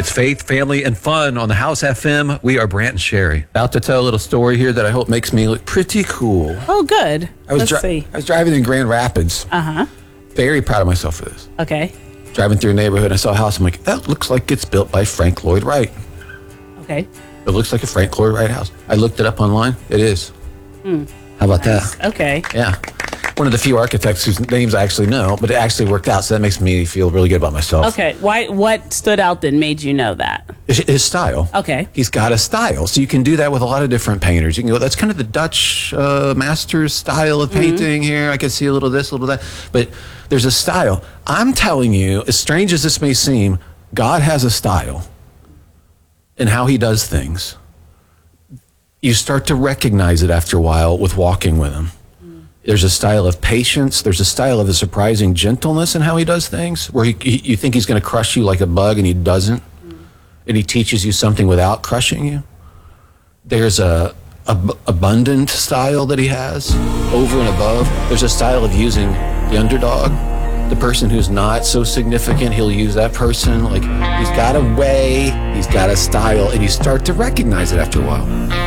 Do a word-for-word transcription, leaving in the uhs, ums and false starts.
It's faith, family, and fun on the House F M. We are Brant and Sherry. About to tell a little story here that I hope makes me look pretty cool. Oh, good. I was, Let's dri- see. I was driving in Grand Rapids. Uh-huh. Very proud of myself for this. Okay. Driving through a neighborhood, I saw a house. I'm like, that looks like it's built by Frank Lloyd Wright. Okay. It looks like a Frank Lloyd Wright house. I looked it up online. It is. Hmm. How about that? Okay. Yeah. One of the few architects whose names I actually know, but it actually worked out, so that makes me feel really good about myself. Okay. Why? What stood out that made you know that? His, his style. Okay. He's got a style. So you can do that with a lot of different painters. You can go, that's kind of the Dutch uh, master's style of painting mm-hmm. here. I can see a little this, a little that. But there's a style. I'm telling you, as strange as this may seem, God has a style in how he does things. You start to recognize it after a while with walking with him. There's a style of patience. There's a style of a surprising gentleness in how he does things, where he, he, you think he's going to crush you like a bug, and he doesn't. Mm. And he teaches you something without crushing you. There's a, a b- abundant style that he has over and above. There's a style of using the underdog, the person who's not so significant. He'll use that person. Like, he's got a way, he's got a style, and you start to recognize it after a while.